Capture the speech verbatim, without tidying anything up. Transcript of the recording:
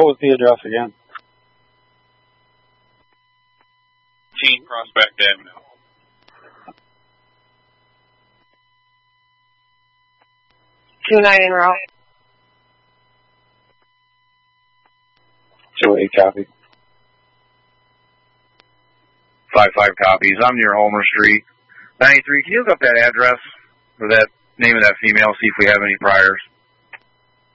what was the address again? Teen Prospect Avenue. Two nine in row. Two eight copy. Five five copies. I'm near Homer Street. ninety-three, can you look up that address, or that name of that female, see if we have any priors?